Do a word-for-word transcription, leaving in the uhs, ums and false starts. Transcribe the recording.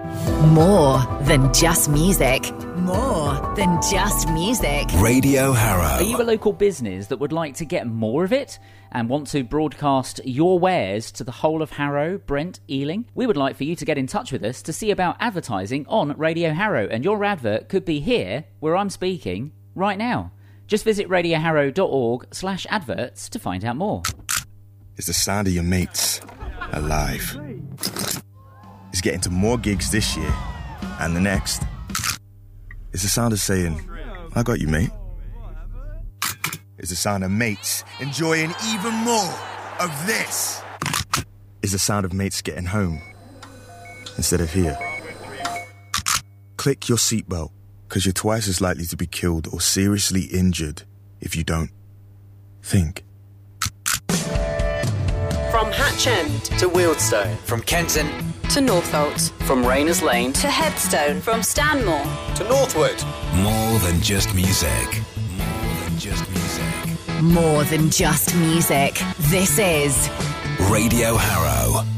More than just music. More than just music. Radio Harrow. Are you a local business that would like to get more of it and want to broadcast your wares to the whole of Harrow, Brent, Ealing? We would like for you to get in touch with us to see about advertising on Radio Harrow, and your advert could be here, where I'm speaking, right now. Just visit radioharrow.org slash adverts to find out more. It's the sound of your mates alive. It's getting to more gigs this year and the next. It's the sound of saying, I got you, mate. It's the sound of mates enjoying even more of this. It's the sound of mates getting home instead of here. Click your seatbelt, because you're twice as likely to be killed or seriously injured if you don't. Think. From Hatch End to Wealdstone, From Kenton to Northolt, from Rayners Lane to Headstone, from Stanmore to Northwood. More than just music. More than just music. More than just music. This is Radio Harrow.